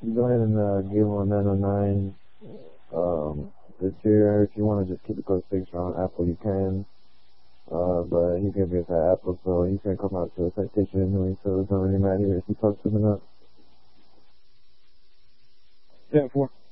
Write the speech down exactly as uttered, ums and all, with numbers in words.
go ahead and uh, give him a nine oh nine um, this year. If you want to just keep it close six round Apple, you can. Uh, but he's going to be at that Apple, so he's going to come out to the citation anyway, so it doesn't really matter if he posts him or not. ten four.